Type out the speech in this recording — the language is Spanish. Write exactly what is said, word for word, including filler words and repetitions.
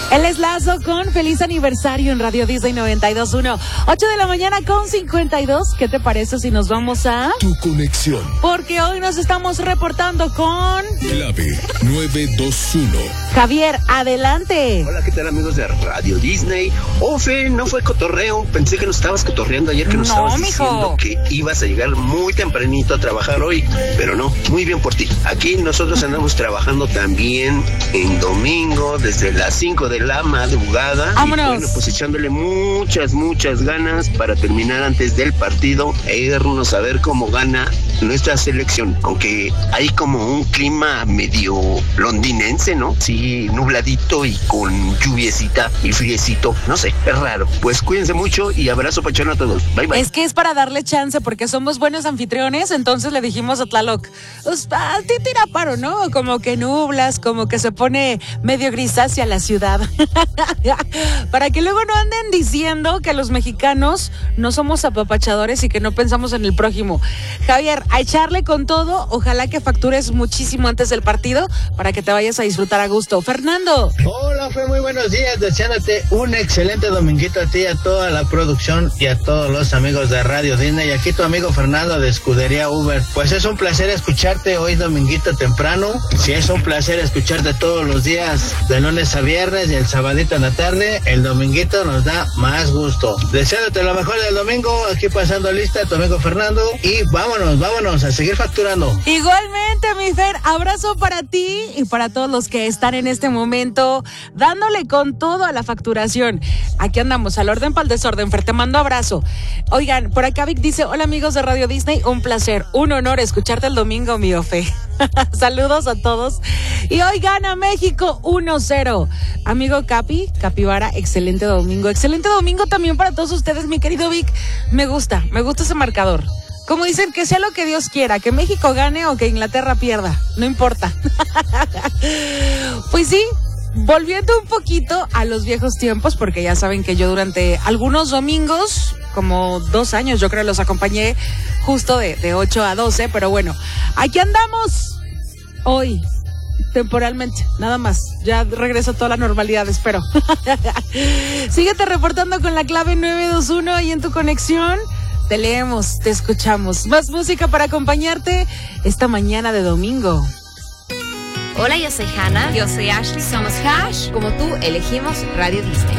Él es Lazo con feliz aniversario en Radio Disney noventa y dos punto uno. ocho de la mañana con cincuenta y dos. ¿Qué te parece si nos vamos a Tu Conexión? Porque hoy nos estamos reportando con Clave nueve dos uno. Javier, adelante. Hola, ¿qué tal, amigos de Radio Disney? Ofe, no fue cotorreo. Pensé que nos estabas cotorreando ayer, que nos No, estabas mijo. diciendo que ibas a llegar muy tempranito a trabajar hoy, pero no, muy bien por ti. Aquí nosotros andamos trabajando también en domingo desde las cinco de la madrugada. Vámonos. Y bueno, pues echándole muchas, muchas ganas para terminar antes del partido e irnos a ver cómo gana nuestra selección. Aunque hay como un clima medio londinense, ¿no? Sí, nubladito y con lluviecita y friecito. No sé, es raro. Pues cuídense mucho y abrazo pachón a todos. Bye, bye. Es que es para darle chance porque somos buenos anfitriones, entonces le dijimos a Tlaloc, pues, a ti tira paro, ¿no? Como que nublas, como que se pone medio grisácea la ciudad. Para que luego no anden diciendo que los mexicanos no somos apapachadores y que no pensamos en el prójimo. Javier, a echarle con todo, ojalá que factures muchísimo antes del partido para que te vayas a disfrutar a gusto. Fernando. Hola, Fe, muy buenos días, deseándote un excelente dominguito a ti, a toda la producción y a todos los amigos de Radio Disney. Y aquí tu amigo Fernando de Escudería Uber. Pues es un placer escucharte hoy dominguito temprano. Sí, es un placer escucharte todos los días de lunes a viernes y el sabadito en la tarde. El dominguito nos da más gusto. Deseándote lo mejor del domingo, aquí pasando lista tu amigo Fernando. Y vámonos, vámonos a seguir facturando. Igualmente, mi Fer, abrazo para ti y para todos los que están en este momento dándole con todo a la facturación. Aquí andamos, al orden para el desorden. Fer, te mando abrazo. Oigan, por acá Vic dice, hola amigos de Radio Disney, un placer, un honor escucharte el domingo, mi Ofe. Saludos a todos. Y hoy gana México uno cero. Amigo Capi, Capibara, excelente domingo. Excelente domingo también para todos ustedes, mi querido Vic. Me gusta, me gusta ese marcador. Como dicen, que sea lo que Dios quiera, que México gane o que Inglaterra pierda, no importa. Pues sí, volviendo un poquito a los viejos tiempos, porque ya saben que yo durante algunos domingos, como dos años, yo creo los acompañé justo de, de ocho a doce, pero bueno, aquí andamos hoy, temporalmente, nada más. Ya regreso a toda la normalidad, espero. Síguete reportando con la clave nueve dos uno y en tu conexión. Te leemos, te escuchamos. Más música para acompañarte esta mañana de domingo. Hola, yo soy Hannah. Yo soy Ashley. Somos Hash. Como tú, elegimos Radio Disney.